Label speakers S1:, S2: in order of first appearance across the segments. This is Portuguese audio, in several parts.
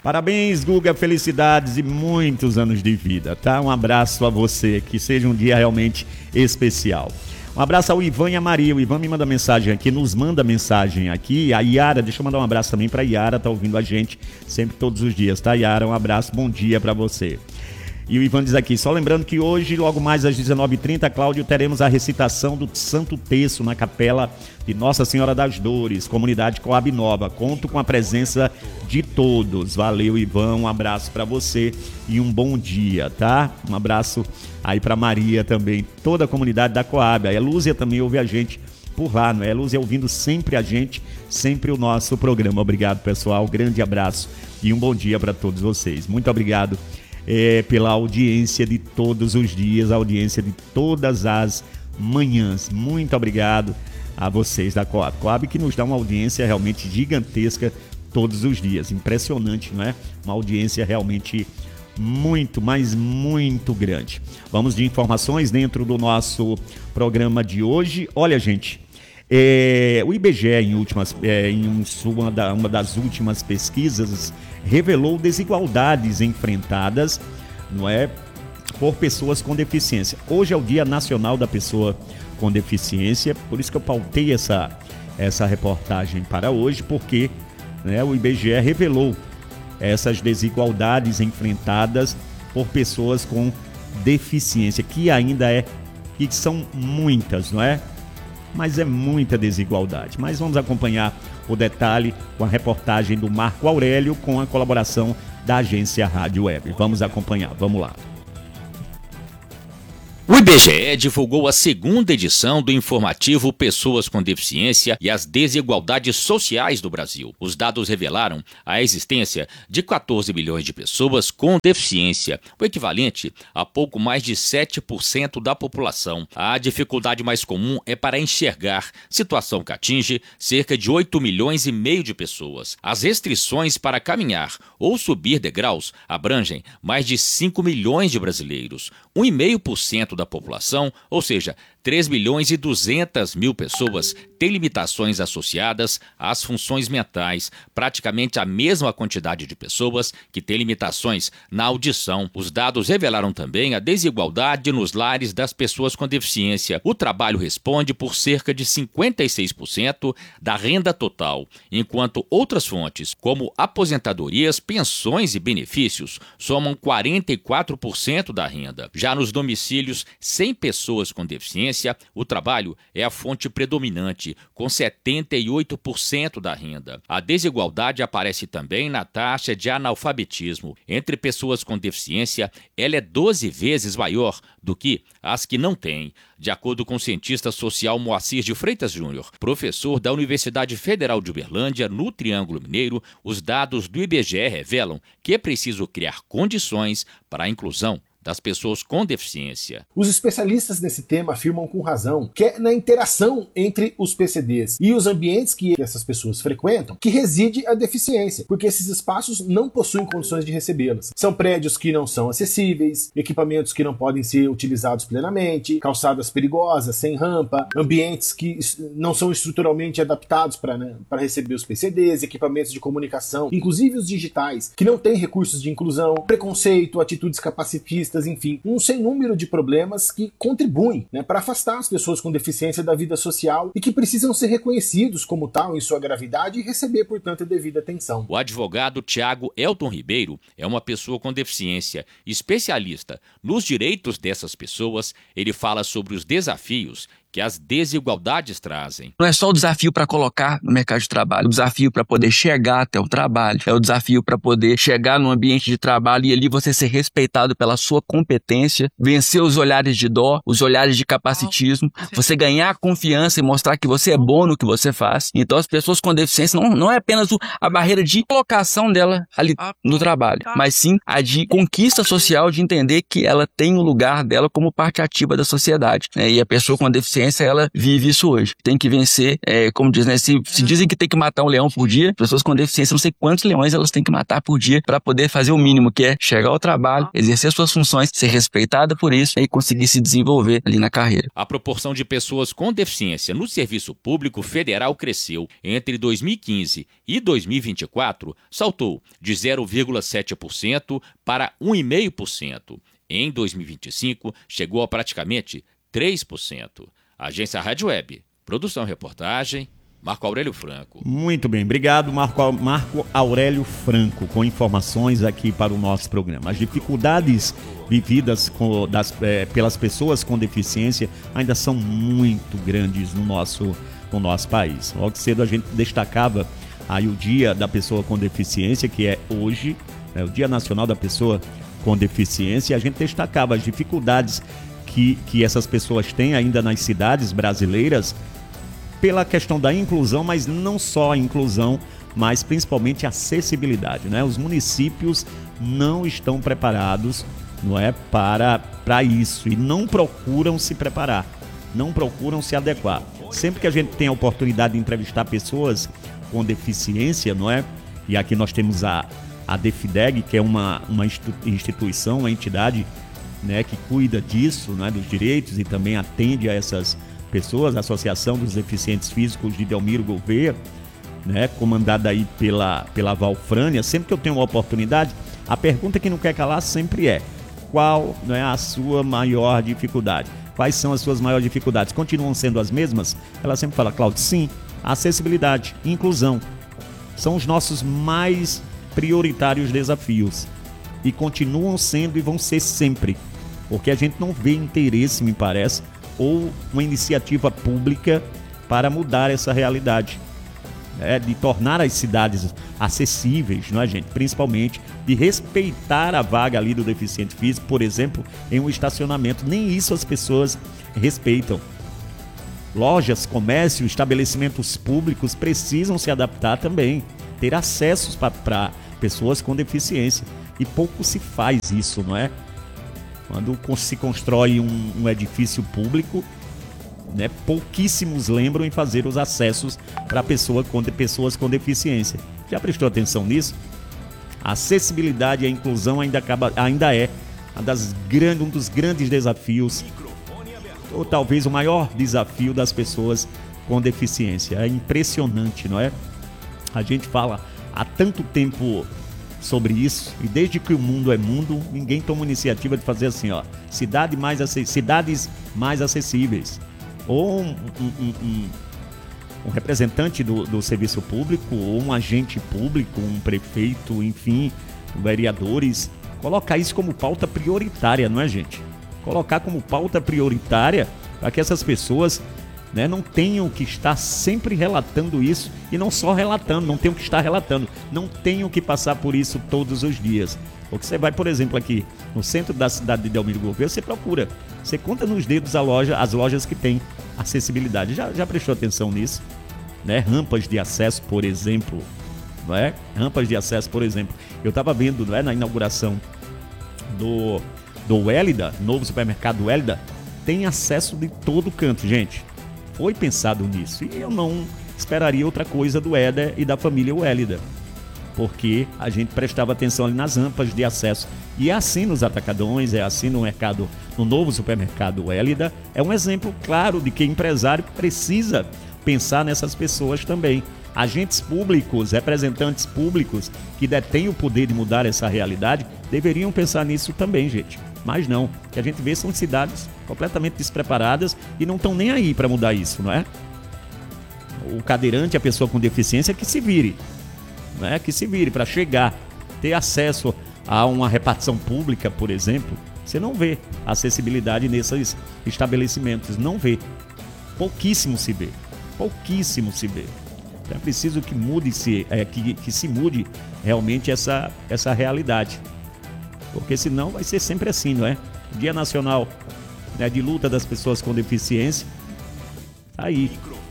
S1: Parabéns, Guga, felicidades e muitos anos de vida, tá? Um abraço a você, que seja um dia realmente especial. Um abraço ao Ivan e a Maria. O Ivan me manda mensagem aqui, nos manda mensagem aqui. A Yara, deixa eu mandar um abraço também pra Yara, tá ouvindo a gente sempre, todos os dias, tá, Yara? Um abraço, bom dia pra você. E o Ivan diz aqui, só lembrando que hoje, logo mais às 19h30, Cláudio, teremos a recitação do Santo Terço na Capela de Nossa Senhora das Dores, comunidade Coab Nova. Conto com a presença de todos. Valeu, Ivan, um abraço pra você e um bom dia, tá? Um abraço aí pra Maria também, toda a comunidade da Coab. A Lúcia também ouve a gente por lá, não é? A Lúcia ouvindo sempre a gente, sempre o nosso programa. Obrigado, pessoal, grande abraço e um bom dia pra todos vocês. Muito obrigado. Pela audiência de todos os dias, a audiência de todas as manhãs. Muito obrigado a vocês da Coab. Coab que nos dá uma audiência realmente gigantesca todos os dias. Impressionante, não é? Uma audiência realmente muito, mas muito grande. Vamos de informações dentro do nosso programa de hoje. Olha, gente, o IBGE, uma das últimas pesquisas, revelou desigualdades enfrentadas, não é, por pessoas com deficiência. Hoje é o Dia Nacional da Pessoa com Deficiência, por isso que eu pautei essa reportagem para hoje, porque, né, o IBGE revelou essas desigualdades enfrentadas por pessoas com deficiência, que são muitas, não é? Mas é muita desigualdade. Mas vamos acompanhar o detalhe com a reportagem do Marco Aurélio, com a colaboração da agência Rádio Web. Vamos acompanhar, vamos lá.
S2: O IBGE divulgou a segunda edição do informativo Pessoas com Deficiência e as Desigualdades Sociais do Brasil. Os dados revelaram a existência de 14 milhões de pessoas com deficiência, o equivalente a pouco mais de 7% da população. A dificuldade mais comum é para enxergar, situação que atinge cerca de 8 milhões e meio de pessoas. As restrições para caminhar ou subir degraus abrangem mais de 5 milhões de brasileiros, 1,5% da população, ou seja, 3 milhões e 200 mil pessoas têm limitações associadas às funções mentais, praticamente a mesma quantidade de pessoas que têm limitações na audição. Os dados revelaram também a desigualdade nos lares das pessoas com deficiência. O trabalho responde por cerca de 56% da renda total, enquanto outras fontes, como aposentadorias, pensões e benefícios, somam 44% da renda. Já nos domicílios sem pessoas com deficiência, o trabalho é a fonte predominante, com 78% da renda. A desigualdade aparece também na taxa de analfabetismo. Entre pessoas com deficiência, ela é 12 vezes maior do que as que não têm. De acordo com o cientista social Moacir de Freitas Júnior, professor da Universidade Federal de Uberlândia, no Triângulo Mineiro, os dados do IBGE revelam que é preciso criar condições para a inclusão das pessoas com deficiência.
S3: Os especialistas nesse tema afirmam com razão que é na interação entre os PCDs e os ambientes que essas pessoas frequentam que reside a deficiência, porque esses espaços não possuem condições de recebê-las. São prédios que não são acessíveis, equipamentos que não podem ser utilizados plenamente, calçadas perigosas, sem rampa, ambientes que não são estruturalmente adaptados para receber os PCDs, equipamentos de comunicação, inclusive os digitais, que não têm recursos de inclusão, preconceito, atitudes capacitistas, enfim, um sem número de problemas que contribuem, para afastar as pessoas com deficiência da vida social e que precisam ser reconhecidos como tal em sua gravidade e receber, portanto, a devida atenção.
S2: O advogado Tiago Elton Ribeiro é uma pessoa com deficiência, especialista nos direitos dessas pessoas. Ele fala sobre os desafios que as desigualdades trazem.
S4: Não é só o desafio para colocar no mercado de trabalho, o desafio para poder chegar até o trabalho, é o desafio para poder chegar no ambiente de trabalho e ali você ser respeitado pela sua competência, vencer os olhares de dó, os olhares de capacitismo, você ganhar confiança e mostrar que você é bom no que você faz. Então as pessoas com deficiência não é apenas a barreira de colocação dela ali no trabalho, mas sim a de conquista social, de entender que ela tem o lugar dela como parte ativa da sociedade. E a pessoa com deficiência deficiência, ela vive isso hoje. Tem que vencer, como diz, né? Se dizem que tem que matar um leão por dia, pessoas com deficiência, não sei quantos leões elas têm que matar por dia para poder fazer o mínimo, que é chegar ao trabalho, exercer suas funções, ser respeitada por isso e conseguir se desenvolver ali na carreira.
S2: A proporção de pessoas com deficiência no serviço público federal cresceu. Entre 2015 e 2024, saltou de 0,7% para 1,5%. Em 2025, chegou a praticamente 3%. Agência Rádio Web. Produção e reportagem, Marco Aurélio Franco.
S1: Muito bem, obrigado Marco Aurélio Franco, com informações aqui para o nosso programa. As dificuldades vividas pelas pessoas com deficiência ainda são muito grandes no nosso país. Logo cedo a gente destacava aí o Dia da Pessoa com Deficiência, que é hoje, o Dia Nacional da Pessoa com Deficiência, e a gente destacava as dificuldades que essas pessoas têm ainda nas cidades brasileiras pela questão da inclusão, mas não só a inclusão, mas principalmente a acessibilidade, né? Os municípios não estão preparados, não é, para isso, e não procuram se preparar, não procuram se adequar. Sempre que a gente tem a oportunidade de entrevistar pessoas com deficiência, não é? E aqui nós temos a DEFIDEG, que é uma instituição, uma entidade, né, que cuida disso, né, dos direitos, e também atende a essas pessoas, a Associação dos Deficientes Físicos de Delmiro Gouveia, né, comandada aí pela Valfrânia. Sempre que eu tenho uma oportunidade, a pergunta que não quer calar sempre é: qual, né, a sua maior dificuldade? Quais são as suas maiores dificuldades? Continuam sendo as mesmas? Ela sempre fala: Cláudio, sim, acessibilidade, inclusão são os nossos mais prioritários desafios, e continuam sendo e vão ser sempre, porque a gente não vê interesse, me parece, ou uma iniciativa pública para mudar essa realidade, de tornar as cidades acessíveis, não é, gente? Principalmente de respeitar a vaga ali do deficiente físico, por exemplo, em um estacionamento. Nem isso as pessoas respeitam. Lojas, comércio, estabelecimentos públicos precisam se adaptar também, ter acessos para pessoas com deficiência. E pouco se faz isso, não é? Quando se constrói um edifício público, né, pouquíssimos lembram em fazer os acessos para pessoas com deficiência. Já prestou atenção nisso? A acessibilidade e a inclusão ainda é um dos grandes desafios, ou talvez o maior desafio das pessoas com deficiência. É impressionante, não é? A gente fala há tanto tempo sobre isso, e desde que o mundo é mundo, ninguém toma iniciativa de fazer assim, ó, cidades mais acessíveis. Ou um representante do serviço público, ou um agente público, um prefeito, enfim, vereadores, colocar isso como pauta prioritária, não é, gente? Colocar como pauta prioritária para que essas pessoas, né, não tenham que estar sempre relatando isso, e não só relatando, não tenham que estar relatando, não tenham que passar por isso todos os dias. Porque você vai, por exemplo, aqui no centro da cidade de Delmiro Gouveia, você procura, você conta nos dedos as lojas que tem acessibilidade. Já prestou atenção nisso? Né? Rampas de acesso, por exemplo, não é? Rampas de acesso, por exemplo. Eu estava vendo, não é, na inauguração do Hélida, novo supermercado Hélida, tem acesso de todo canto, gente. Foi pensado nisso, e eu não esperaria outra coisa do Éder e da família Hélida, porque a gente prestava atenção ali nas rampas de acesso. E é assim nos atacadões, é assim no mercado, no novo supermercado Hélida. É um exemplo claro de que empresário precisa pensar nessas pessoas também. Agentes públicos, representantes públicos que detêm o poder de mudar essa realidade, deveriam pensar nisso também, gente. Mas não, o que a gente vê são cidades completamente despreparadas e não estão nem aí para mudar isso, não é? O cadeirante, a pessoa com deficiência, que se vire, né? Que se vire para chegar, ter acesso a uma repartição pública, por exemplo. Você não vê acessibilidade nesses estabelecimentos, não vê. Pouquíssimo se vê, pouquíssimo se vê. É preciso que que se mude realmente essa realidade, porque senão vai ser sempre assim, não é? Dia Nacional, né, de luta das pessoas com deficiência, aí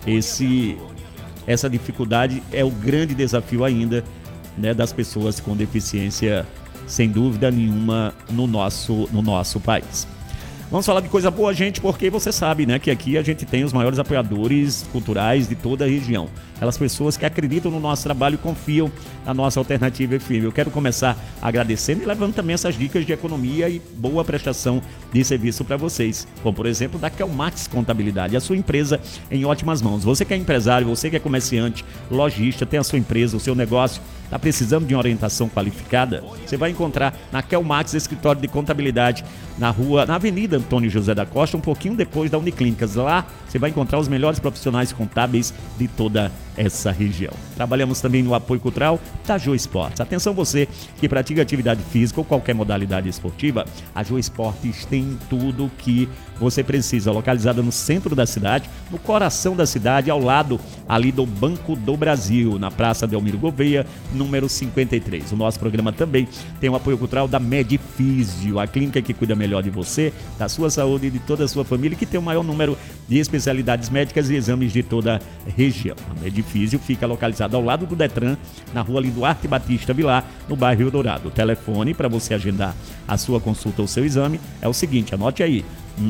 S1: essa dificuldade é o grande desafio ainda, né, das pessoas com deficiência, sem dúvida nenhuma, no nosso país. Vamos falar de coisa boa, gente, porque você sabe, né, que aqui a gente tem os maiores apoiadores culturais de toda a região. Aquelas pessoas que acreditam no nosso trabalho e confiam na nossa Alternativa FM. Eu quero começar agradecendo e levando também essas dicas de economia e boa prestação de serviço para vocês. Como, por exemplo, da Kelmax Contabilidade, a sua empresa em ótimas mãos. Você que é empresário, você que é comerciante, lojista, tem a sua empresa, o seu negócio, está precisando de uma orientação qualificada? Você vai encontrar na Kelmax Escritório de Contabilidade, na Avenida Antônio José da Costa, um pouquinho depois da Uniclínicas. Lá você vai encontrar os melhores profissionais contábeis de toda essa região. Trabalhamos também no apoio cultural da Jô Esportes. Atenção você que pratica atividade física ou qualquer modalidade esportiva, a Jô Esportes tem tudo que você precisa, localizada no centro da cidade, no coração da cidade, ao lado ali do Banco do Brasil, na Praça Delmiro Gouveia, número 53. O nosso programa também tem o apoio cultural da Medifísio, a clínica que cuida melhor de você, da sua saúde e de toda a sua família, que tem o maior número de especialidades médicas e exames de toda a região. A Medifísio fica localizada ao lado do Detran, na rua ali Duarte Batista Vilar, no bairro Rio Dourado. O telefone para você agendar a sua consulta ou seu exame é o seguinte, anote aí,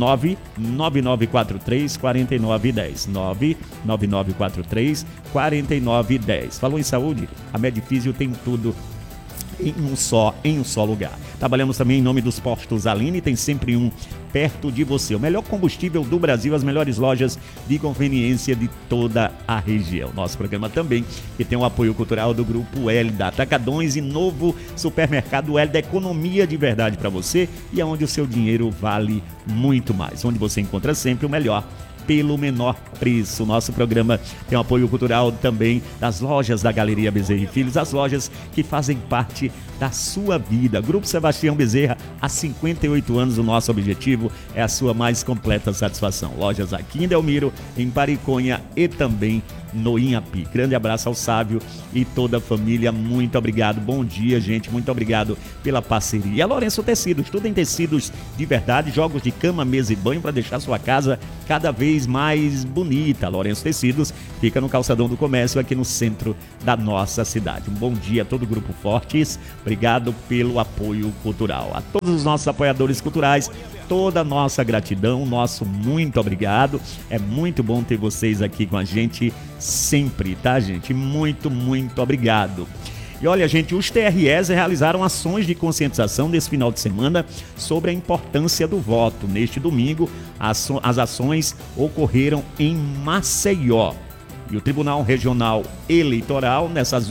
S1: 99943-4910. 99943-4910. Falou em saúde? A Medifísio tem tudo em um só lugar. Trabalhamos também em nome dos postos Aline, tem sempre um perto de você. O melhor combustível do Brasil, as melhores lojas de conveniência de toda a região. Nosso programa também, que tem o apoio cultural do Grupo L, da Atacadões e novo supermercado L, da economia de verdade para você e onde o seu dinheiro vale muito mais. Onde você encontra sempre o melhor pelo menor preço. Nosso programa tem o apoio cultural também das lojas da Galeria Bezerra e Filhos, as lojas que fazem parte da sua vida. Grupo Sebastião Bezerra, há 58 anos, o nosso objetivo é a sua mais completa satisfação. Lojas aqui em Delmiro, em Pariconha e também no Inhapi. Grande abraço ao Sávio e toda a família, muito obrigado, bom dia, gente, muito obrigado pela parceria. E a Lourenço Tecidos, tudo em tecidos de verdade, jogos de cama, mesa e banho para deixar sua casa cada vez mais bonita. Lourenço Tecidos fica no Calçadão do Comércio, aqui no centro da nossa cidade. Um bom dia a todo o Grupo Fortes, obrigado pelo apoio cultural. A todos os nossos apoiadores culturais, toda a nossa gratidão, nosso muito obrigado. É muito bom ter vocês aqui com a gente sempre, tá, gente? Muito, muito obrigado. E olha, gente, os TREs realizaram ações de conscientização nesse final de semana sobre a importância do voto. Neste domingo, as ações ocorreram em Maceió. E o Tribunal Regional Eleitoral, nesses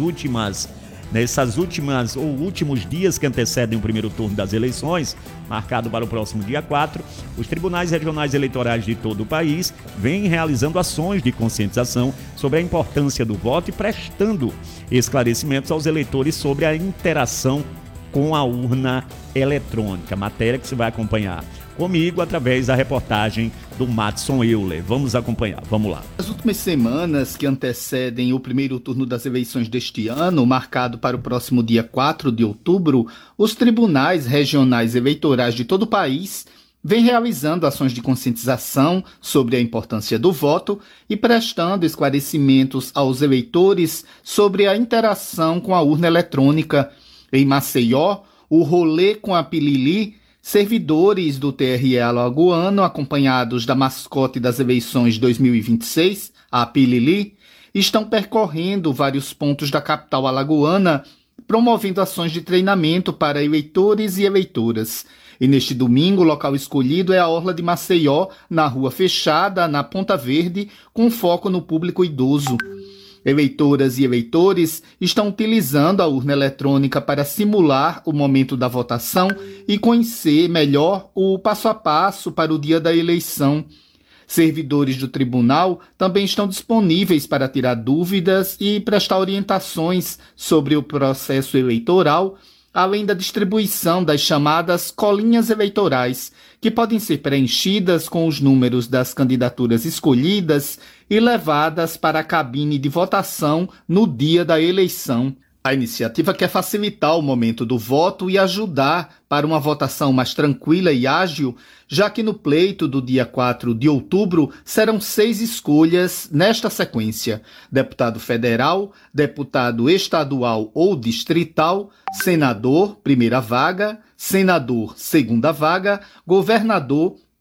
S1: últimos dias que antecedem o primeiro turno das eleições, marcado para o próximo dia 4, os tribunais regionais eleitorais de todo o país vêm realizando ações de conscientização sobre a importância do voto e prestando esclarecimentos aos eleitores sobre a interação com a urna eletrônica. Matéria que você vai acompanhar comigo através da reportagem do Madson Euler. Vamos acompanhar, vamos lá.
S5: Nas últimas semanas que antecedem o primeiro turno das eleições deste ano, marcado para o próximo dia 4 de outubro, os tribunais regionais eleitorais de todo o país vêm realizando ações de conscientização sobre a importância do voto e prestando esclarecimentos aos eleitores sobre a interação com a urna eletrônica. Em Maceió, o rolê com a Pilili, servidores do TRE alagoano, acompanhados da mascote das eleições 2026, a Pilili, estão percorrendo vários pontos da capital alagoana, promovendo ações de treinamento para eleitores e eleitoras. E neste domingo, o local escolhido é a Orla de Maceió, na Rua Fechada, na Ponta Verde, com foco no público idoso. Eleitoras e eleitores estão utilizando a urna eletrônica para simular o momento da votação e conhecer melhor o passo a passo para o dia da eleição. Servidores do tribunal também estão disponíveis para tirar dúvidas e prestar orientações sobre o processo eleitoral, além da distribuição das chamadas colinhas eleitorais, que podem ser preenchidas com os números das candidaturas escolhidas e levadas para a cabine de votação no dia da eleição. A iniciativa quer facilitar o momento do voto e ajudar para uma votação mais tranquila e ágil, já que no pleito do dia 4 de outubro serão 6 escolhas nesta sequência: deputado federal, deputado estadual ou distrital, senador, primeira vaga, senador, segunda vaga, governador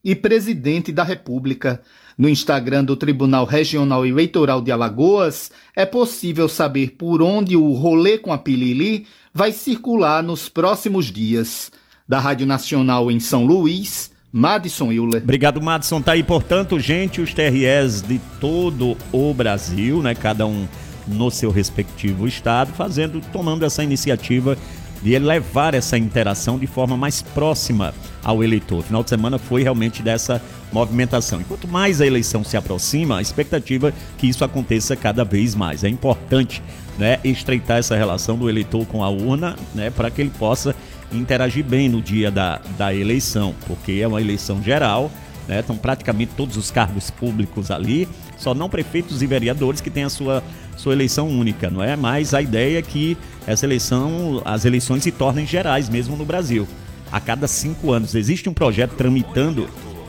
S5: e presidente da República. No Instagram do Tribunal Regional Eleitoral de Alagoas, é possível saber por onde o rolê com a Pilili vai circular nos próximos dias. Da Rádio Nacional em São Luís, Madison Euler.
S1: Obrigado, Madison. Tá aí, portanto, gente, os TREs de todo o Brasil, né? Cada um no seu respectivo estado, tomando essa iniciativa de levar essa interação de forma mais próxima ao eleitor. O final de semana foi realmente dessa movimentação. E quanto mais a eleição se aproxima, a expectativa é que isso aconteça cada vez mais. É importante, né, estreitar essa relação do eleitor com a urna, né, para que ele possa interagir bem no dia da eleição, porque é uma eleição geral, né, estão praticamente todos os cargos públicos ali, só não prefeitos e vereadores que têm a sua eleição única, não é? Mas a ideia é que as eleições se tornem gerais mesmo no Brasil. A cada 5 anos. Existe um projeto tramitando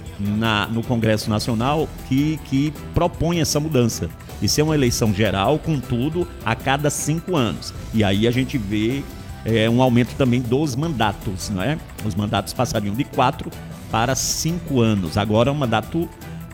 S1: no Congresso Nacional que propõe essa mudança. De ser uma eleição geral, contudo, a cada 5 anos. E aí a gente vê um aumento também dos mandatos, não é? Os mandatos passariam de 4 para 5 anos. Agora o mandato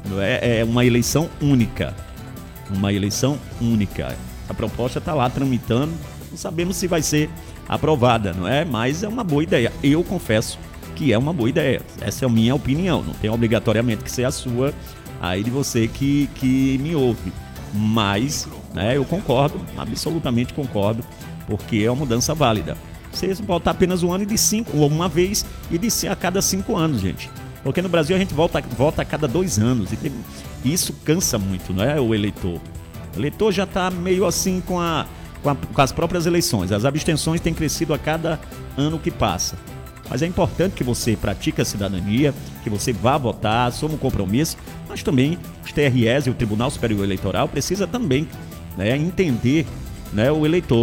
S1: é uma eleição única. Uma eleição única. A proposta está lá tramitando, não sabemos se vai ser aprovada, não é? Mas é uma boa ideia. Eu confesso que é uma boa ideia. Essa é a minha opinião. Não tem obrigatoriamente que ser a sua, aí de você que me ouve. Mas, né, eu concordo, absolutamente concordo, porque é uma mudança válida. Você voltar apenas um ano e de 5, ou uma vez, e de a cada 5 anos, gente. Porque no Brasil a gente volta a cada 2 anos. E isso cansa muito, não é? O eleitor. O eleitor já está meio assim com as próprias eleições. As abstenções têm crescido a cada ano que passa. Mas é importante que você pratique a cidadania, que você vá votar, assuma um compromisso, mas também os TREs e o Tribunal Superior Eleitoral precisa também, né, entender, né, o eleitor.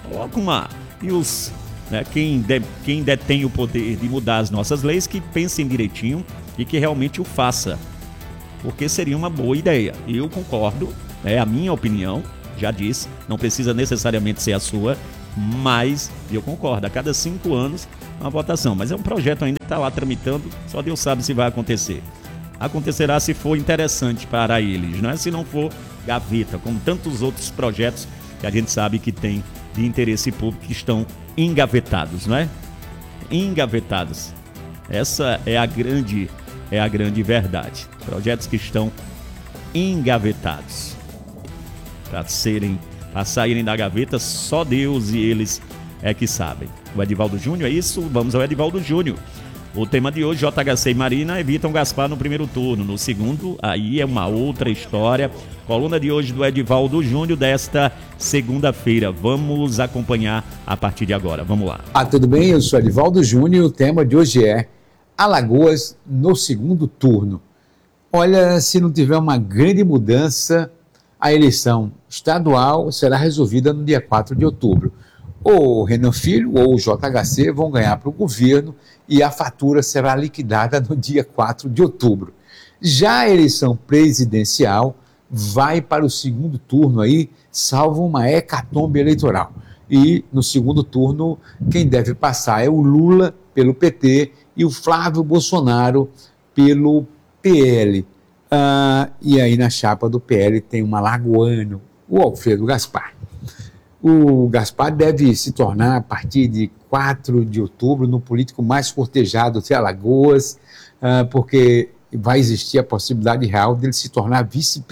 S1: Quem detém o poder de mudar as nossas leis, que pensem direitinho e que realmente o faça. Porque seria uma boa ideia. Eu concordo, é a minha opinião, já disse, não precisa necessariamente ser a sua, mas eu concordo, a cada 5 anos uma votação. Mas é um projeto ainda que está lá tramitando, só Deus sabe se vai acontecer. Acontecerá se for interessante para eles, não é? Se não for, gaveta, como tantos outros projetos que a gente sabe que tem de interesse público que estão engavetados, não é? Engavetados. Essa é a grande verdade. Projetos que estão engavetados. Para saírem da gaveta, só Deus e eles é que sabem. O Edivaldo Júnior, é isso? Vamos ao Edivaldo Júnior. O tema de hoje, JHC e Marina evitam Gaspar no primeiro turno. No segundo, aí é uma outra história. Coluna de hoje do Edivaldo Júnior, desta segunda-feira. Vamos acompanhar a partir de agora. Vamos lá.
S6: Tudo bem? Eu sou Edivaldo Júnior e o tema de hoje é Alagoas no segundo turno. Olha, se não tiver uma grande mudança, a eleição estadual será resolvida no dia 4 de outubro. Ou o Renan Filho ou o JHC vão ganhar para o governo e a fatura será liquidada no dia 4 de outubro. Já a eleição presidencial vai para o segundo turno aí, salvo uma hecatombe eleitoral. E no segundo turno, quem deve passar é o Lula pelo PT e o Flávio Bolsonaro pelo PL. E aí na chapa do PL tem um alagoano, o Alfredo Gaspar. O Gaspar deve se tornar, a partir de 4 de outubro, no político mais cortejado de Alagoas, porque vai existir a possibilidade real dele se tornar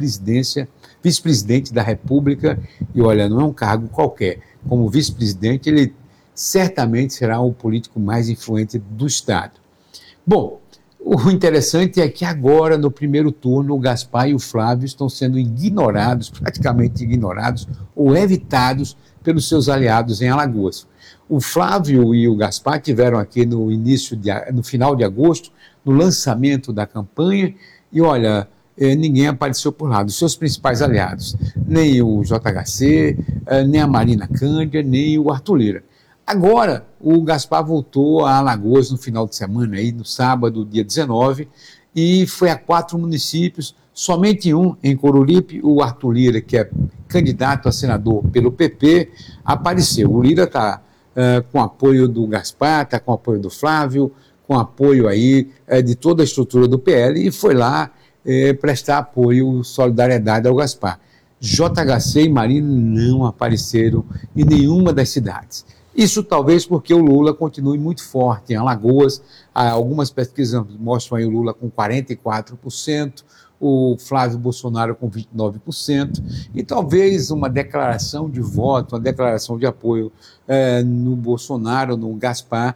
S6: vice-presidente da República. E olha, não é um cargo qualquer. Como vice-presidente, ele certamente será o político mais influente do Estado. Bom, o interessante é que agora, no primeiro turno, o Gaspar e o Flávio estão sendo ignorados, praticamente ignorados, ou evitados pelos seus aliados em Alagoas. O Flávio e o Gaspar tiveram aqui no final de agosto, no lançamento da campanha, e olha, ninguém apareceu por lá, dos seus principais aliados, nem o JHC, nem a Marina Cândia, nem o Arthur Lira. Agora, o Gaspar voltou a Alagoas no final de semana, aí, no sábado, dia 19, e foi a 4 municípios, somente um em Coruripe, o Arthur Lira, que é candidato a senador pelo PP, apareceu. O Lira está com apoio do Gaspar, está com apoio do Flávio, com apoio aí de toda a estrutura do PL, e foi lá prestar apoio, solidariedade ao Gaspar. JHC e Marina não apareceram em nenhuma das cidades. Isso talvez porque o Lula continue muito forte em Alagoas. Algumas pesquisas mostram aí o Lula com 44%, o Flávio Bolsonaro com 29%, e talvez uma declaração de voto, uma declaração de apoio no Bolsonaro, no Gaspar,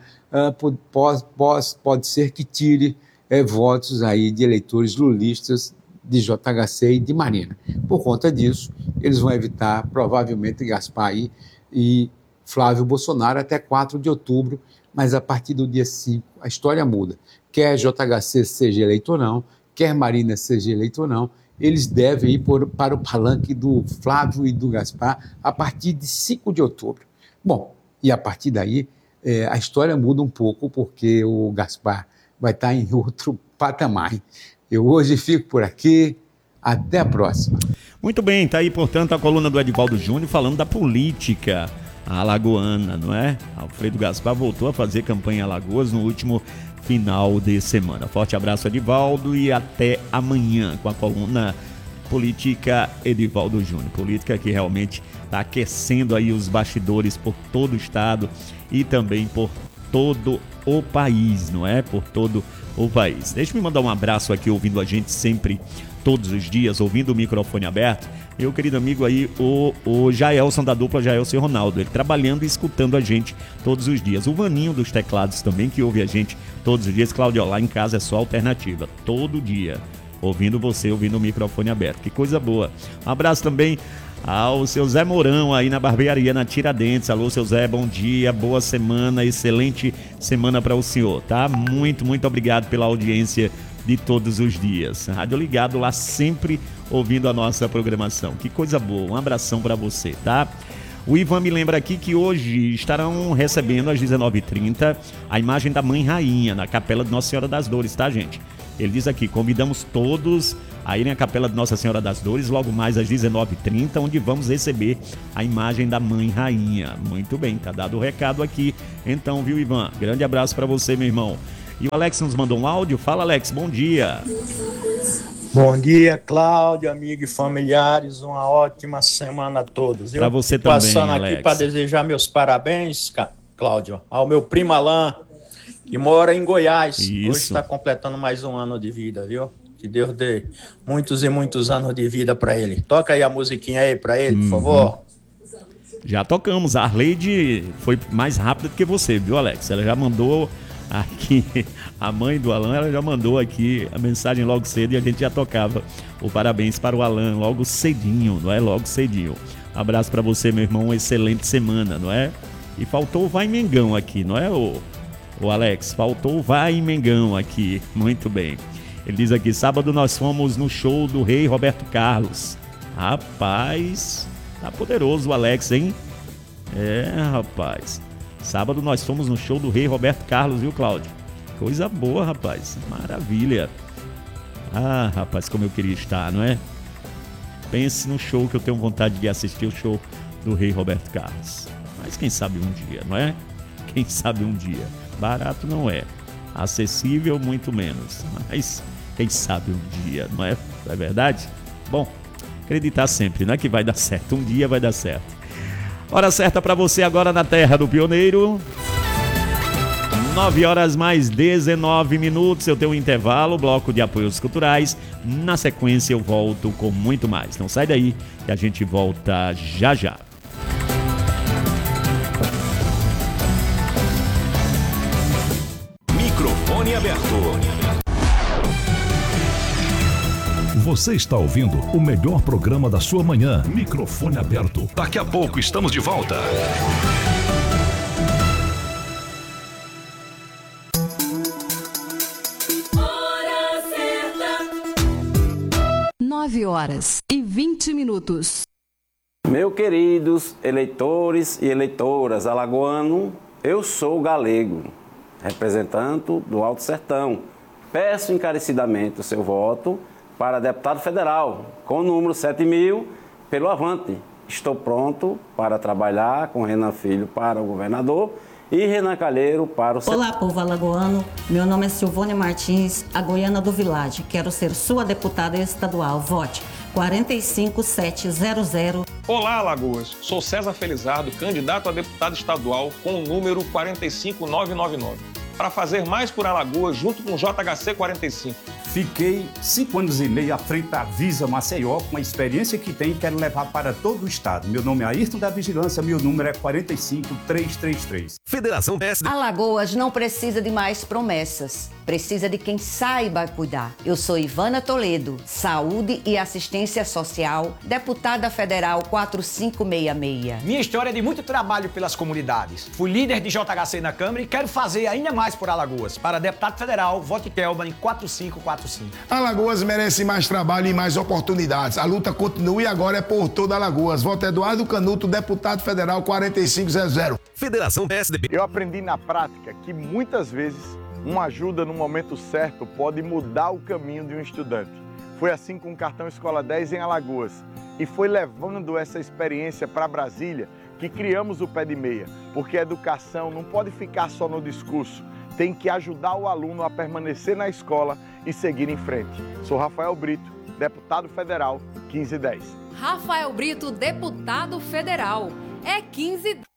S6: pode ser que tire votos aí de eleitores lulistas de JHC e de Marina. Por conta disso, eles vão evitar, provavelmente, Gaspar aí e Flávio Bolsonaro até 4 de outubro, mas a partir do dia 5 a história muda. Quer JHC seja eleito ou não, quer Marina seja eleito ou não, eles devem ir para o palanque do Flávio e do Gaspar a partir de 5 de outubro. Bom, e a partir daí a história muda um pouco, porque o Gaspar vai estar em outro patamar. Eu hoje fico por aqui, até a próxima.
S1: Muito bem, tá aí, portanto, a coluna do Edivaldo Júnior falando da política alagoana, não é? Alfredo Gaspar voltou a fazer campanha em Alagoas no último final de semana. Forte abraço, Edivaldo, e até amanhã com a coluna Política Edivaldo Júnior. Política que realmente está aquecendo aí os bastidores por todo o estado e também por todo o país, não é? Por todo o país. Deixa eu mandar um abraço aqui, ouvindo a gente sempre, todos os dias, ouvindo o microfone aberto. Meu querido amigo aí, o Jaelson, da dupla Jaelson e Ronaldo, ele trabalhando e escutando a gente todos os dias. O Vaninho dos teclados também, que ouve a gente todos os dias. Claudio, lá em casa é só alternativa, todo dia, ouvindo você, ouvindo o microfone aberto. Que coisa boa. Um abraço também ao seu Zé Mourão aí na barbearia, na Tiradentes. Alô, seu Zé, bom dia, boa semana, excelente semana para o senhor, tá? Muito, muito obrigado pela audiência de todos os dias. Rádio Ligado lá, sempre ouvindo a nossa programação. Que coisa boa, um abração para você, tá? O Ivan me lembra aqui que hoje estarão recebendo às 19h30 a imagem da Mãe Rainha na Capela de Nossa Senhora das Dores, tá, gente? Ele diz aqui, convidamos todos a irem à Capela de Nossa Senhora das Dores, logo mais às 19h30, onde vamos receber a imagem da Mãe Rainha. Muito bem, tá dado o recado aqui. Então, viu, Ivan? Grande abraço para você, meu irmão. E o Alex nos mandou um áudio. Fala, Alex, bom dia.
S7: Bom dia, Cláudio, amigo e familiares. Uma ótima semana a todos.
S1: Para você também,
S7: passando
S1: Alex.
S7: aqui para desejar meus parabéns, Cláudio, ao meu primo Alain, que mora em Goiás.
S1: Isso.
S7: Hoje está completando mais um ano de vida, viu? Que Deus dê muitos e muitos anos de vida para ele. Toca aí a musiquinha aí para ele, por favor.
S1: Já tocamos. A Arleide foi mais rápida do que você, viu, Alex? Ela já mandou aqui, a mãe do Alan, ela já mandou aqui a mensagem logo cedo e a gente já tocava o parabéns para o Alan logo cedinho, não é? Logo cedinho. Abraço para você, meu irmão, uma excelente semana, não é? E faltou o Vai Mengão aqui, não é, o Alex? Faltou o Vai Mengão aqui, muito bem. Ele diz aqui, sábado nós fomos no show do Rei Roberto Carlos. Rapaz, tá poderoso o Alex, hein? É, rapaz. Sábado nós fomos no show do Rei Roberto Carlos, viu, Cláudio? Coisa boa, rapaz. Maravilha. Ah, rapaz, como eu queria estar, não é? Pense no show que eu tenho vontade de assistir, o show do Rei Roberto Carlos. Mas quem sabe um dia, não é? Quem sabe um dia. Barato não é. Acessível, muito menos. Mas quem sabe um dia, não é? Não é verdade? Bom, acreditar sempre, não é que vai dar certo. Um dia vai dar certo. Hora certa para você agora na Terra do Pioneiro. 9h mais 19 minutos. Eu tenho um intervalo, bloco de apoios culturais. Na sequência eu volto com muito mais. Não sai daí que a gente volta já já.
S8: Microfone aberto. Você está ouvindo o melhor programa da sua manhã. Microfone aberto. Daqui a pouco estamos de volta.
S9: Hora certa. 9h20.
S10: Meus queridos eleitores e eleitoras alagoano, eu sou galego, representante do Alto Sertão. Peço encarecidamente o seu voto para deputado federal, com o número 7.000, pelo Avante. Estou pronto para trabalhar com Renan Filho para o governador E Renan Calheiro para o...
S11: Olá, povo alagoano. Meu nome é Silvone Martins, a goiana do Village. Quero ser sua deputada estadual. Vote 45700.
S12: Olá, Alagoas. Sou César Felizardo, candidato a deputado estadual com o número 45999. Para fazer mais por Alagoas junto com o JHC 45.
S13: Fiquei 5 anos e meio à frente da Visa Maceió, com a experiência que tenho, quero levar para todo o estado. Meu nome é Ayrton da Vigilância, meu número é 45333.
S14: Federação PSD.
S15: Alagoas não precisa de mais promessas, precisa de quem saiba cuidar. Eu sou Ivana Toledo, Saúde e Assistência Social, deputada federal 4566.
S16: Minha história é de muito trabalho pelas comunidades. Fui líder de JHC na Câmara e quero fazer ainda mais por Alagoas. Para deputado federal, vote Kelban em 4545.
S17: Alagoas merece mais trabalho e mais oportunidades. A luta continua e agora é por toda Alagoas. Voto Eduardo Canuto, deputado federal 4500.
S14: Federação PSDB.
S18: Eu aprendi na prática que muitas vezes uma ajuda no momento certo pode mudar o caminho de um estudante. Foi assim com o cartão Escola 10 em Alagoas. E foi levando essa experiência para Brasília que criamos o Pé de Meia. Porque a educação não pode ficar só no discurso. Tem que ajudar o aluno a permanecer na escola e seguir em frente. Sou Rafael Brito, deputado federal 1510.
S9: Rafael Brito, deputado federal. É 1510.